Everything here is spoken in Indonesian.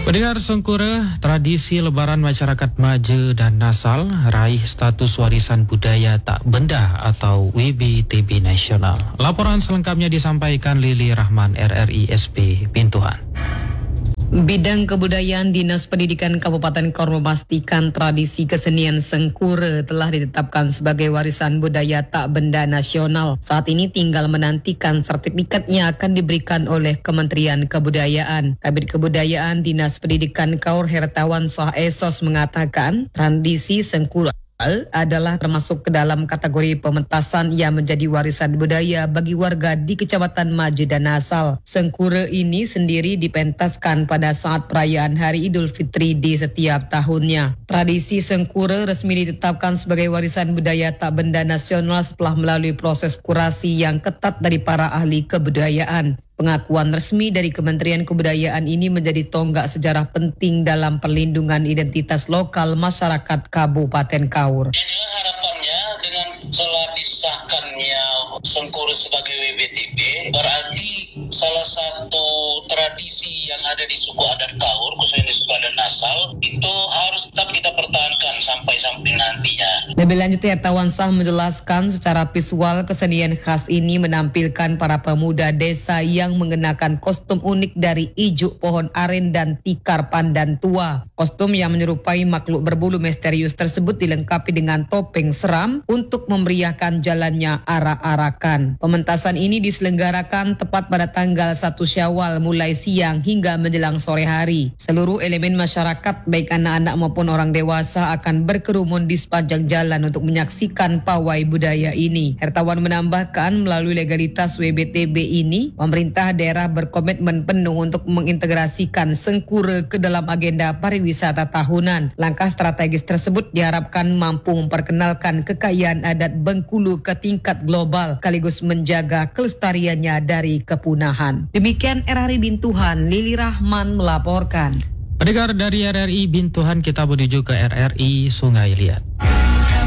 Pendengar Sengkura, tradisi Lebaran masyarakat Maje dan Nasal raih status warisan budaya tak benda atau WBTB nasional. Laporan selengkapnya disampaikan Lili Rahman RRI SP Bintuhan. Bidang Kebudayaan Dinas Pendidikan Kabupaten Kaur memastikan tradisi kesenian Sengkura telah ditetapkan sebagai warisan budaya tak benda nasional. Saat ini tinggal menantikan sertifikatnya akan diberikan oleh Kementerian Kebudayaan. Kabid Kebudayaan Dinas Pendidikan Kaur Hertawan Shah Esos mengatakan tradisi Sengkura adalah termasuk ke dalam kategori pementasan yang menjadi warisan budaya bagi warga di Kecamatan Maje dan Nasal. Sengkura ini sendiri dipentaskan pada saat perayaan Hari Idul Fitri di setiap tahunnya. Tradisi Sengkura resmi ditetapkan sebagai warisan budaya tak benda nasional setelah melalui proses kurasi yang ketat dari para ahli kebudayaan. Pengakuan resmi dari Kementerian Kebudayaan ini menjadi tonggak sejarah penting dalam perlindungan identitas lokal masyarakat Kabupaten Kaur. Yang jelas harapannya dengan telah disahkannya Sengkura sebagai WBTB, berarti salah satu tradisi yang ada di suku adat Kaur, khususnya di suku adat Nasal, itu harus tetap kita pertahankan sampai nantinya. Lebih lanjut, Hertawan Shah menjelaskan secara visual kesenian khas ini menampilkan para pemuda desa yang mengenakan kostum unik dari ijuk pohon aren dan tikar pandan tua. Kostum yang menyerupai makhluk berbulu misterius tersebut dilengkapi dengan topeng seram untuk memeriahkan jalannya arak-arakan. Pementasan ini diselenggarakan tepat pada tanggal 1 Syawal mulai siang hingga menjelang sore hari. Seluruh elemen masyarakat baik anak-anak maupun orang dewasa akan berkerumun di sepanjang jalan untuk menyaksikan pawai budaya ini. Hertawan menambahkan melalui legalitas WBTB ini, pemerintah daerah berkomitmen penuh untuk mengintegrasikan Sengkura ke dalam agenda pariwisata tahunan. Langkah strategis tersebut diharapkan mampu memperkenalkan kekayaan adat Bengkulu ke tingkat global, sekaligus menjaga kelestariannya dari kepunahan. Demikian RRI Bintuhan, Lili Rahman melaporkan. Pendengar dari RRI Bintuhan, kita menuju ke RRI Sungai Liat.